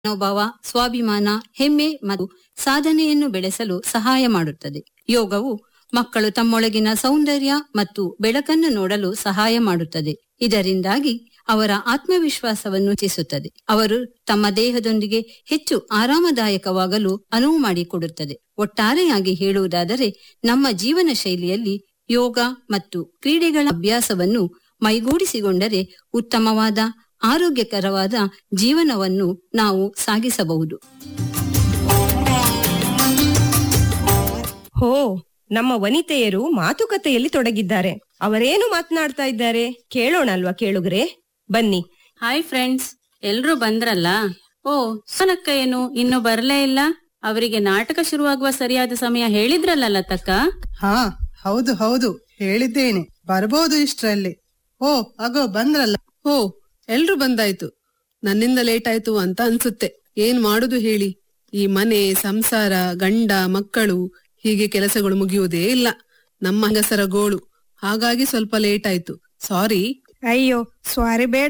ಮನೋಭಾವ, ಸ್ವಾಭಿಮಾನ, ಹೆಮ್ಮೆ ಮತ್ತು ಸಾಧನೆಯನ್ನು ಬೆಳೆಸಲು ಸಹಾಯ ಮಾಡುತ್ತದೆ. ಯೋಗವು ಮಕ್ಕಳು ತಮ್ಮೊಳಗಿನ ಸೌಂದರ್ಯ ಮತ್ತು ಬೆಳಕನ್ನು ನೋಡಲು ಸಹಾಯ ಮಾಡುತ್ತದೆ. ಇದರಿಂದಾಗಿ ಅವರ ಆತ್ಮವಿಶ್ವಾಸವನ್ನು ಹೆಚ್ಚಿಸುತ್ತದೆ. ಅವರು ತಮ್ಮ ದೇಹದೊಂದಿಗೆ ಹೆಚ್ಚು ಆರಾಮದಾಯಕವಾಗಲು ಅನುವು ಮಾಡಿಕೊಡುತ್ತದೆ. ಒಟ್ಟಾರೆಯಾಗಿ ಹೇಳುವುದಾದರೆ, ನಮ್ಮ ಜೀವನ ಶೈಲಿಯಲ್ಲಿ ಯೋಗ ಮತ್ತು ಕ್ರೀಡೆಗಳ ಅಭ್ಯಾಸವನ್ನು ಮೈಗೂಡಿಸಿಕೊಂಡರೆ ಉತ್ತಮವಾದ ಆರೋಗ್ಯಕರವಾದ ಜೀವನವನ್ನು ನಾವು ಸಾಗಿಸಬಹುದು. ಹೋ, ನಮ್ಮ ವನಿತೆಯರು ಮಾತುಕತೆಯಲ್ಲಿ ತೊಡಗಿದ್ದಾರೆ. ಅವರೇನು ಮಾತನಾಡ್ತಾ ಇದ್ದಾರೆ ಕೇಳೋಣ ಅಲ್ವಾ ಕೇಳುಗರೆ? ಬನ್ನಿ. ಹಾಯ್ ಫ್ರೆಂಡ್ಸ್, ಎಲ್ರೂ ಬಂದ್ರಲ್ಲ? ಓ, ಸೋನಕ್ಕ ಏನು ಇನ್ನು ಬರ್ಲೇ ಇಲ್ಲ? ಅವರಿಗೆ ನಾಟಕ ಶುರುವಾಗುವ ಸರಿಯಾದ ಸಮಯ ಹೇಳಿದ್ರಲ್ಲ ಲತಕ್ಕ? ಹಾ, ಹೌದು ಹೌದು ಹೇಳಿದ್ದೇನೆ, ಬರ್ಬೋದು ಇಷ್ಟ್ರಲ್ಲಿ. ಓ ಅಗೋ ಬಂದ್ರಲ್ಲ. ಓ, ಎಲ್ರು ಬಂದಾಯ್ತು. ನನ್ನಿಂದ ಲೇಟ್ ಆಯ್ತು ಅಂತ ಅನ್ಸುತ್ತೆ. ಏನ್ ಮಾಡುದು ಹೇಳಿ? ಈ ಮನೆ, ಸಂಸಾರ, ಗಂಡ, ಮಕ್ಕಳು, ಹೀಗೆ ಕೆಲಸಗಳು ಮುಗಿಯುವುದೇ ಇಲ್ಲ. ನಮ್ಮ ಹೆಂಗಸರ ಗೋಳು. ಹಾಗಾಗಿ ಸ್ವಲ್ಪ ಲೇಟ್ ಆಯ್ತು. ಸಾರಿ. ಅಯ್ಯೋ, ಸಾರಿ ಬೇಡ